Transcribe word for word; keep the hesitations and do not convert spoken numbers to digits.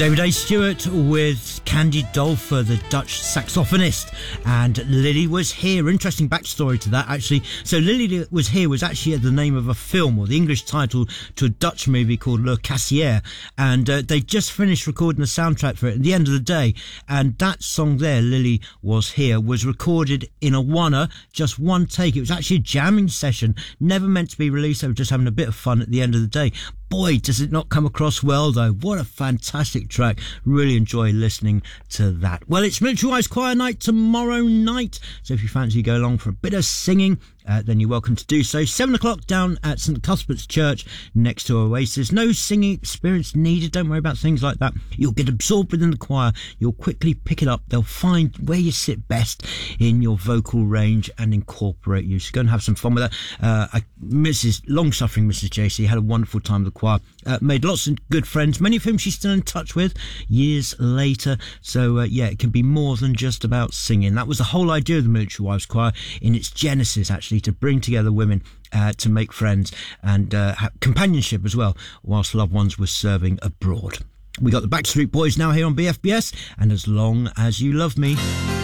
David A. Stewart with Candy Dolfer, the Dutch saxophonist, and Lily Was Here. Interesting backstory to that, actually. So Lily Was Here was actually the name of a film, or the English title to a Dutch movie called Le Cassier, and uh, they just finished recording the soundtrack for it at the end of the day, and that song there, Lily Was Here, was recorded in a one-er, just one take. It was actually a jamming session, never meant to be released. They were just having a bit of fun at the end of the day. Boy, does it not come across well, though. What a fantastic track. Really enjoy listening to that. Well, it's Military Wives Choir night tomorrow night, so if you fancy go along for a bit of singing, uh, then you're welcome to do so. Seven o'clock down at St Cuthbert's Church next to Oasis. No singing experience needed. Don't worry about things like that. You'll get absorbed within the choir. You'll quickly pick it up. They'll find where you sit best in your vocal range and incorporate you. So go and have some fun with that. Uh, I, Missus long-suffering Missus J C had a wonderful time with the choir. Uh, made lots of good friends, many of whom she's still in touch with years later. So uh, yeah, it can be more than just about singing. That was the whole idea of the Military Wives Choir in its genesis, actually, to bring together women uh, to make friends and uh, have companionship as well whilst loved ones were serving abroad. We got the Backstreet Boys now here on B F B S, and As Long As You Love Me.